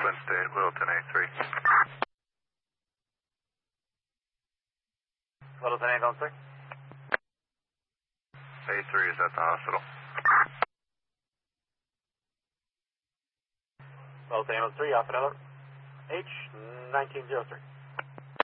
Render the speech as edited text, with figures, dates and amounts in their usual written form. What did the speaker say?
Twin State, Littleton A3. Littleton ambulance 3. A3 is at the hospital. Littleton ambulance 3, Alpha Delta, H1903.